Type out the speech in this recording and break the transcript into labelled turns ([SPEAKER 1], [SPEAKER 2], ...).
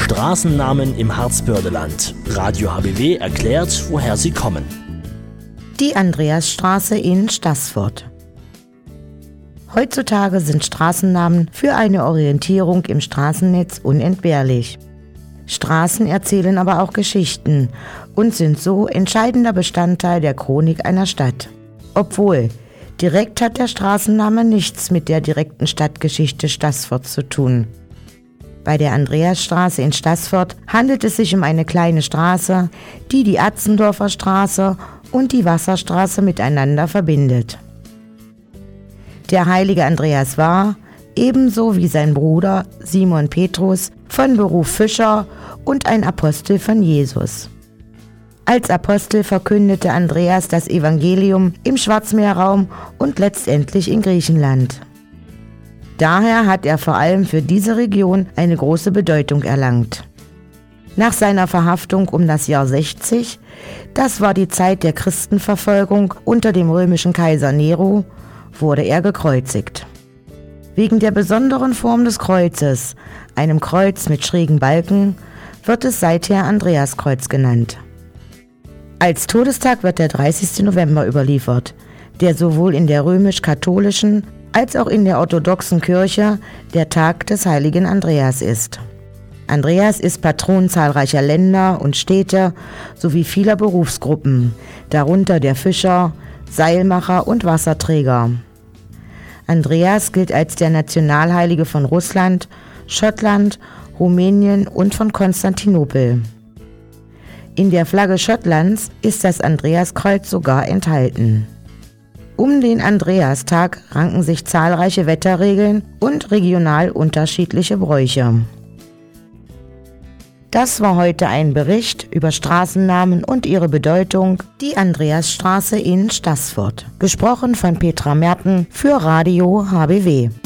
[SPEAKER 1] Straßennamen im Harzbördeland. Radio HBW erklärt, woher sie kommen.
[SPEAKER 2] Die Andreasstraße in Staßfurt. Heutzutage sind Straßennamen für eine Orientierung im Straßennetz unentbehrlich. Straßen erzählen aber auch Geschichten und sind so entscheidender Bestandteil der Chronik einer Stadt. Obwohl, direkt hat der Straßenname nichts mit der direkten Stadtgeschichte Staßfurt zu tun. Bei der Andreasstraße in Staßfurt handelt es sich um eine kleine Straße, die die Atzendorfer Straße und die Wasserstraße miteinander verbindet. Der heilige Andreas war, ebenso wie sein Bruder Simon Petrus, von Beruf Fischer und ein Apostel von Jesus. Als Apostel verkündete Andreas das Evangelium im Schwarzmeerraum und letztendlich in Griechenland. Daher hat er vor allem für diese Region eine große Bedeutung erlangt. Nach seiner Verhaftung um das Jahr 60, das war die Zeit der Christenverfolgung unter dem römischen Kaiser Nero, wurde er gekreuzigt. Wegen der besonderen Form des Kreuzes, einem Kreuz mit schrägen Balken, wird es seither Andreaskreuz genannt. Als Todestag wird der 30. November überliefert, der sowohl in der römisch-katholischen als auch in der orthodoxen Kirche der Tag des heiligen Andreas ist. Andreas ist Patron zahlreicher Länder und Städte sowie vieler Berufsgruppen, darunter der Fischer, Seilmacher und Wasserträger. Andreas gilt als der Nationalheilige von Russland, Schottland, Rumänien und von Konstantinopel. In der Flagge Schottlands ist das Andreaskreuz sogar enthalten. Um den Andreastag ranken sich zahlreiche Wetterregeln und regional unterschiedliche Bräuche. Das war heute ein Bericht über Straßennamen und ihre Bedeutung, die Andreasstraße in Staßfurt. Gesprochen von Petra Merten für Radio HBW.